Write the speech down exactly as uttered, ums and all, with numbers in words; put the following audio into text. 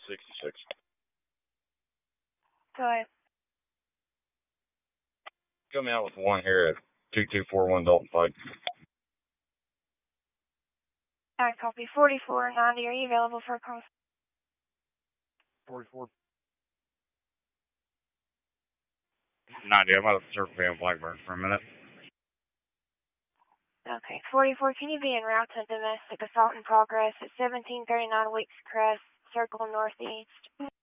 sixty-six. Go ahead. Come out with one here at two two four one Dalton Pike. I copy. forty-four ninety, are you available for a call? forty-four. ninety, I'm out of the survey on Blackburn for a minute. Okay. forty-four, can you be en route to domestic assault in progress at seventeen thirty-nine Weeks Crest, Circle Northeast?